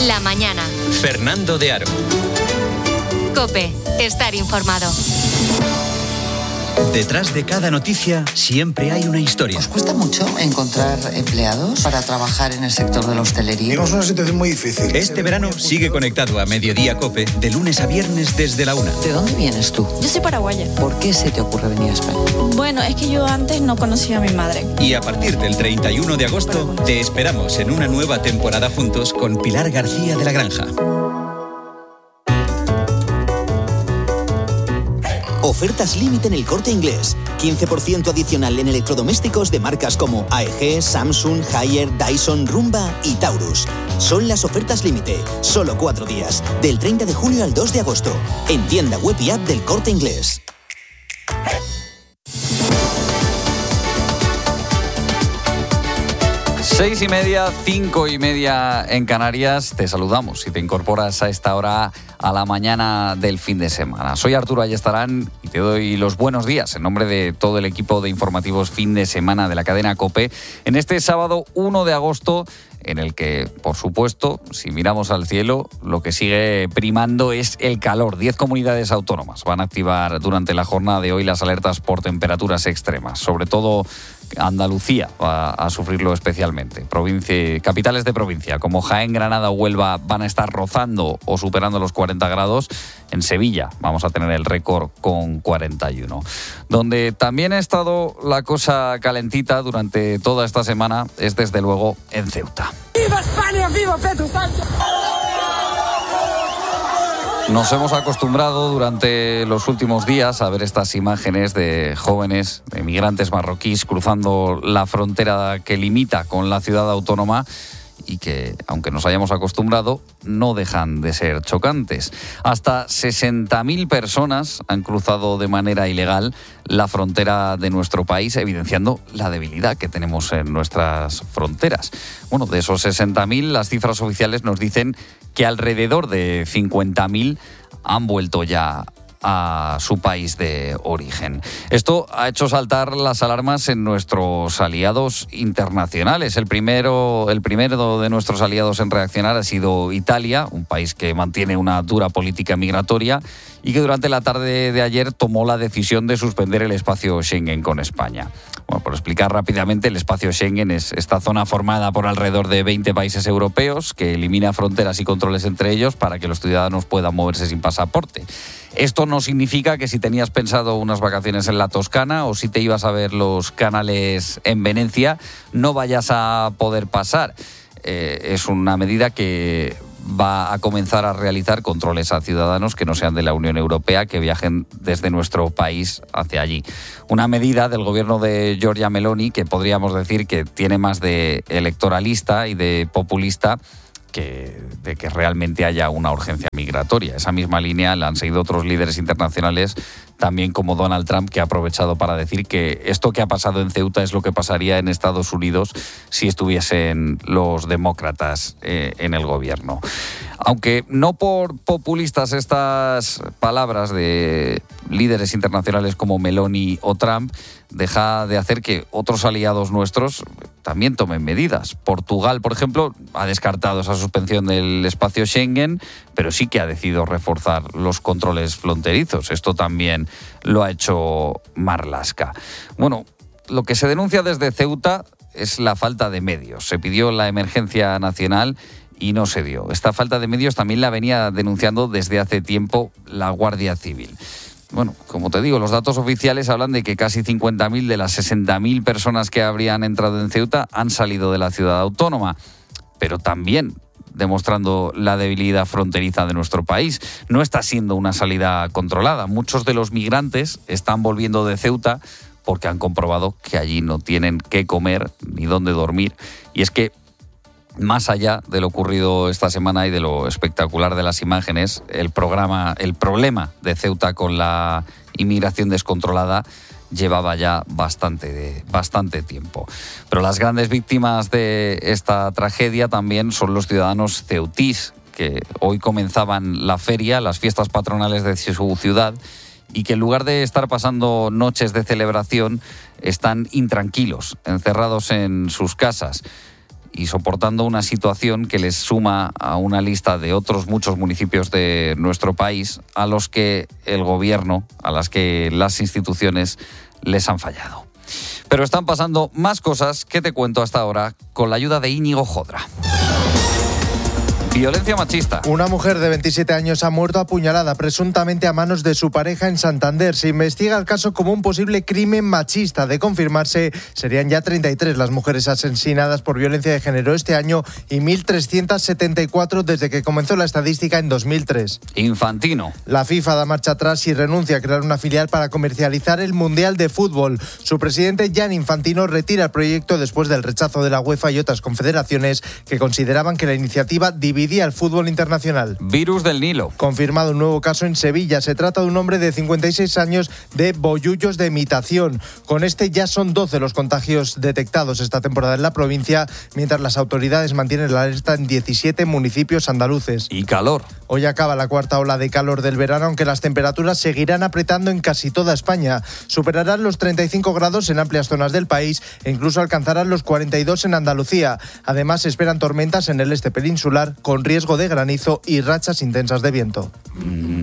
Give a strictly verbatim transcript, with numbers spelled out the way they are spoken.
La mañana. Fernando de Aro. COPE. Estar informado. Detrás de cada noticia siempre hay una historia. ¿Os cuesta mucho encontrar empleados para trabajar en el sector de la hostelería? Tenemos una situación muy difícil. Este verano sigue conectado a Mediodía COPE de lunes a viernes desde la una. ¿De dónde vienes tú? Yo soy paraguaya. ¿Por qué se te ocurre venir a España? Bueno, es que yo antes no conocía a mi madre. Y a partir del treinta y uno de agosto te esperamos en una nueva temporada juntos con Pilar García de la Granja. Ofertas límite en El Corte Inglés. quince por ciento adicional en electrodomésticos de marcas como A E G, Samsung, Haier, Dyson, Rumba y Taurus. Son las ofertas límite. Solo cuatro días. Del treinta de julio al dos de agosto. En tienda web y app del Corte Inglés. Seis y media, cinco y media en Canarias. Te saludamos si te incorporas a esta hora a la mañana del fin de semana. Soy Arturo Ayestarán y te doy los buenos días en nombre de todo el equipo de informativos fin de semana de la cadena COPE en este sábado uno de agosto, en el que, por supuesto, si miramos al cielo, lo que sigue primando es el calor. Diez comunidades autónomas van a activar durante la jornada de hoy las alertas por temperaturas extremas. Sobre todo Andalucía va a sufrirlo especialmente. Provincia, capitales de provincia como Jaén, Granada o Huelva van a estar rozando o superando los cuarenta grados. En Sevilla vamos a tener el récord con cuarenta y uno. Donde también ha estado la cosa calentita durante toda esta semana es desde luego en Ceuta. ¡Viva España! ¡Viva Pedro Sánchez! Nos hemos acostumbrado durante los últimos días a ver estas imágenes de jóvenes, de migrantes marroquíes cruzando la frontera que limita con la ciudad autónoma y que, aunque nos hayamos acostumbrado, no dejan de ser chocantes. Hasta sesenta mil personas han cruzado de manera ilegal la frontera de nuestro país, evidenciando la debilidad que tenemos en nuestras fronteras. Bueno, de esos sesenta mil, las cifras oficiales nos dicen que alrededor de cincuenta mil han vuelto ya a su país de origen. Esto ha hecho saltar las alarmas en nuestros aliados internacionales. El primero, el primero de nuestros aliados en reaccionar ha sido Italia, un país que mantiene una dura política migratoria y que durante la tarde de ayer tomó la decisión de suspender el espacio Schengen con España. Bueno, por explicar rápidamente, el espacio Schengen es esta zona formada por alrededor de veinte países europeos que elimina fronteras y controles entre ellos para que los ciudadanos puedan moverse sin pasaporte. Esto no significa que si tenías pensado unas vacaciones en la Toscana o si te ibas a ver los canales en Venecia, no vayas a poder pasar. Eh, es una medida que va a comenzar a realizar controles a ciudadanos que no sean de la Unión Europea, que viajen desde nuestro país hacia allí. Una medida del gobierno de Giorgia Meloni que podríamos decir que tiene más de electoralista y de populista que de que realmente haya una urgencia migratoria. Esa misma línea la han seguido otros líderes internacionales, también como Donald Trump, que ha aprovechado para decir que esto que ha pasado en Ceuta es lo que pasaría en Estados Unidos si estuviesen los demócratas eh, en el gobierno. Aunque no por populistas estas palabras de líderes internacionales como Meloni o Trump, deja de hacer que otros aliados nuestros también tomen medidas. Portugal, por ejemplo, ha descartado esa suspensión del espacio Schengen, pero sí que ha decidido reforzar los controles fronterizos. Esto también lo ha hecho Marlaska. Bueno, lo que se denuncia desde Ceuta es la falta de medios. Se pidió la emergencia nacional y no se dio. Esta falta de medios también la venía denunciando desde hace tiempo la Guardia Civil. Bueno, como te digo, los datos oficiales hablan de que casi cincuenta mil de las sesenta mil personas que habrían entrado en Ceuta han salido de la ciudad autónoma, pero también demostrando la debilidad fronteriza de nuestro país. No está siendo una salida controlada. Muchos de los migrantes están volviendo de Ceuta porque han comprobado que allí no tienen qué comer ni dónde dormir. Y es que, más allá de lo ocurrido esta semana y de lo espectacular de las imágenes, el programa, el problema de Ceuta con la inmigración descontrolada llevaba ya bastante, bastante tiempo. Pero las grandes víctimas de esta tragedia también son los ciudadanos ceutís, que hoy comenzaban la feria, las fiestas patronales de su ciudad, y que en lugar de estar pasando noches de celebración, están intranquilos, encerrados en sus casas. y soportando una situación que les suma a una lista de otros muchos municipios de nuestro país a los que el gobierno, a las que las instituciones les han fallado. Pero están pasando más cosas que te cuento hasta ahora con la ayuda de Íñigo Jodra. Violencia machista. Una mujer de veintisiete años ha muerto apuñalada presuntamente a manos de su pareja en Santander. Se investiga el caso como un posible crimen machista. De confirmarse, serían ya treinta y tres las mujeres asesinadas por violencia de género este año y mil trescientas setenta y cuatro desde que comenzó la estadística en dos mil tres. Infantino. La FIFA da marcha atrás y renuncia a crear una filial para comercializar el Mundial de Fútbol. Su presidente, Gianni Infantino, retira el proyecto después del rechazo de la UEFA y otras confederaciones que consideraban que la iniciativa dividía el fútbol internacional. Virus del Nilo. Confirmado un nuevo caso en Sevilla. Se trata de un hombre de cincuenta y seis años de bollullos de imitación. Con este ya son doce los contagios detectados esta temporada en la provincia, mientras las autoridades mantienen la alerta en diecisiete municipios andaluces. Y calor. Hoy acaba la cuarta ola de calor del verano, aunque las temperaturas seguirán apretando en casi toda España. Superarán los treinta y cinco grados en amplias zonas del país e incluso alcanzarán los cuarenta y dos en Andalucía. Además, se esperan tormentas en el este peninsular con riesgo de granizo y rachas intensas de viento. Mm.